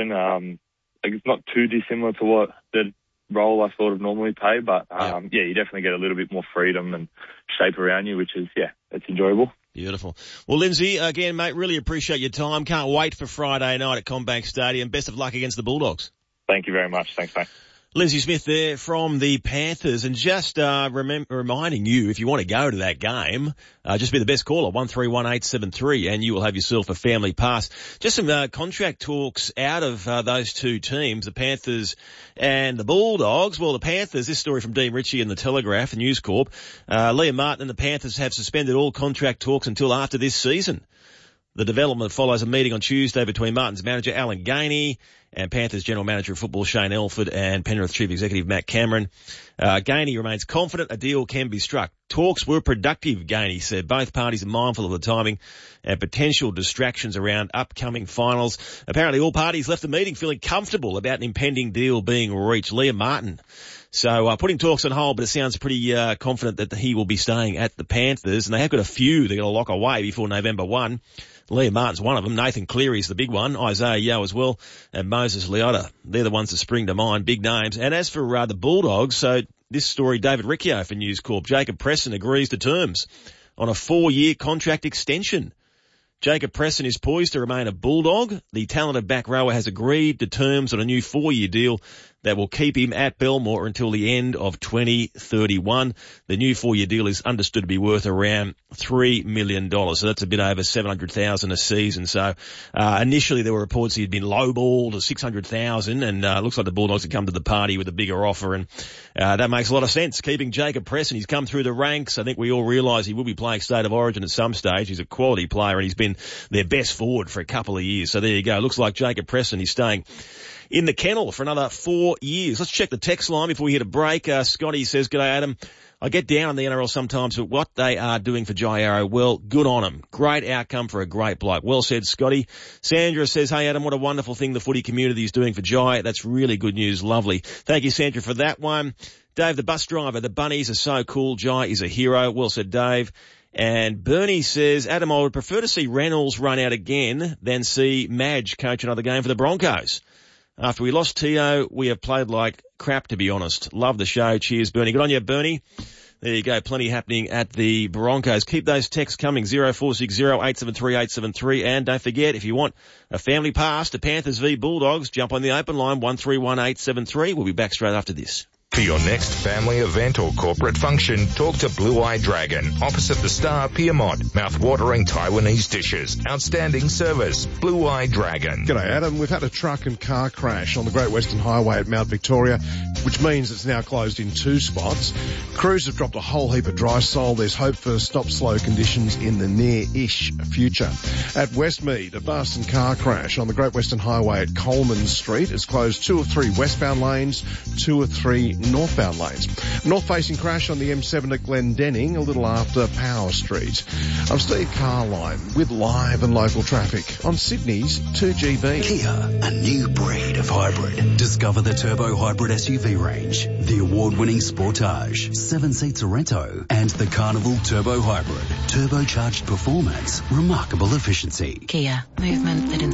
position. It's not too dissimilar to what the role I sort of normally play, but you definitely get a little bit more freedom and shape around you, which is, it's enjoyable. Beautiful. Well, Lindsay, again, mate, really appreciate your time. Can't wait for Friday night at CommBank Stadium. Best of luck against the Bulldogs. Thank you very much. Thanks, mate. Lindsay Smith there from the Panthers, and just reminding you, if you want to go to that game, just be the best caller, 131873, and you will have yourself a family pass. Just some contract talks out of those two teams, the Panthers and the Bulldogs. Well, the Panthers, this story from Dean Ritchie in the Telegraph, the News Corp, Liam Martin and the Panthers have suspended all contract talks until after this season. The development follows a meeting on Tuesday between Martin's manager, Alan Gainey, and Panthers General Manager of Football, Shane Elford, and Penrith Chief Executive, Matt Cameron. Gainey remains confident a deal can be struck. Talks were productive, Gainey said. Both parties are mindful of the timing and potential distractions around upcoming finals. Apparently all parties left the meeting feeling comfortable about an impending deal being reached. Liam Martin. So putting talks on hold, but it sounds pretty confident that he will be staying at the Panthers, and they have got a few they're going to lock away before November 1. Liam Martin's one of them. Nathan Cleary's the big one. Isaiah Yeo as well. And Moses Leota. They're the ones that spring to mind. Big names. And as for the Bulldogs, so this story, David Riccio for News Corp. Jacob Preston agrees to terms on a 4-year contract extension. Jacob Preston is poised to remain a Bulldog. The talented back rower has agreed to terms on a new 4-year deal that will keep him at Belmore until the end of 2031. The new 4-year deal is understood to be worth around $3 million. So that's a bit over $700,000 a season. So, initially there were reports he had been lowballed to $600,000, and looks like the Bulldogs had come to the party with a bigger offer, and that makes a lot of sense. Keeping Jacob Preston, he's come through the ranks. I think we all realise he will be playing State of Origin at some stage. He's a quality player, and he's been their best forward for a couple of years. So there you go. Looks like Jacob Preston is staying in the kennel for another 4 years. Let's check the text line before we hit a break. Scotty says, "G'day, Adam. I get down on the NRL sometimes, but what they are doing for Jai Arrow, well, good on them. Great outcome for a great bloke." Well said, Scotty. Sandra says, "Hey, Adam, what a wonderful thing the footy community is doing for Jai. That's really good news. Lovely." Thank you, Sandra, for that one. Dave, the bus driver, the bunnies are so cool. Jai is a hero. Well said, Dave. And Bernie says, "Adam, I would prefer to see Reynolds run out again than see Madge coach another game for the Broncos. After we lost Tio, we have played like crap, to be honest. Love the show. Cheers, Bernie." Good on you, Bernie. There you go. Plenty happening at the Broncos. Keep those texts coming. 0460 873 873. And don't forget, if you want a family pass to Panthers v Bulldogs, jump on the open line 131873. We'll be back straight after this. For your next family event or corporate function, talk to Blue Eye Dragon, opposite the Star, Piermont. Mouth-watering Taiwanese dishes. Outstanding service. Blue Eye Dragon. G'day, Adam. We've had a truck and car crash on the Great Western Highway at Mount Victoria, which means it's now closed in 2 spots. Crews have dropped a whole heap of dry sol. There's hope for stop-slow conditions in the near-ish future. At Westmead, a bus and car crash on the Great Western Highway at Coleman Street has closed 2 of 3 westbound lanes, 2 of 3 northbound lanes. North-facing crash on the M7 at Glendenning, a little after Power Street. I'm Steve Carline with live and local traffic on Sydney's 2GB. Kia, a new breed of hybrid. Discover the turbo hybrid SUV range, the award-winning Sportage, 7-seat Sorento, and the Carnival Turbo Hybrid. Turbocharged performance, remarkable efficiency. Kia, movement that inspires.